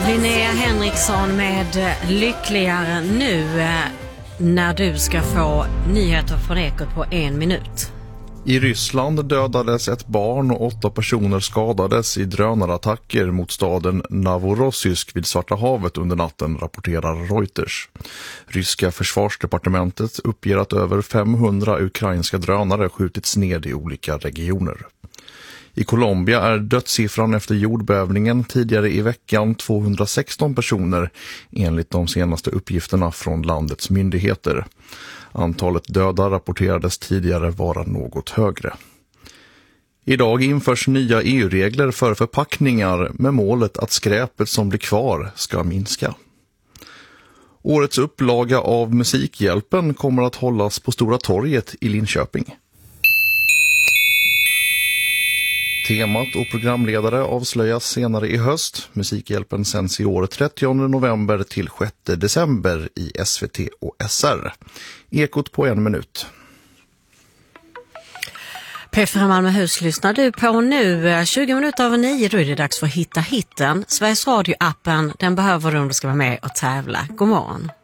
Linnea Henriksson med Lyckligare nu när du ska få nyheter från Ekot på 1 minut. I Ryssland dödades ett barn och 8 personer skadades i drönarattacker mot staden Novorossiysk vid Svarta havet under natten, rapporterar Reuters. Ryska försvarsdepartementet uppger att över 500 ukrainska drönare skjutits ned i olika regioner. I Colombia är dödssiffran efter jordbävningen tidigare i veckan 216 personer enligt de senaste uppgifterna från landets myndigheter. Antalet döda rapporterades tidigare vara något högre. Idag införs nya EU-regler för förpackningar med målet att skräpet som blir kvar ska minska. Årets upplaga av Musikhjälpen kommer att hållas på Stora torget i Linköping. Temat och programledare avslöjas senare i höst. Musikhjälpen sänds i år 30 november till 6 december i SVT och SR. Ekot på 1 minut. P4 Malmöhus lyssnar du på nu. 20 minuter över 9, då är det dags för Hitta hitten. Sveriges Radio-appen, den behöver du om du ska vara med och tävla. God morgon.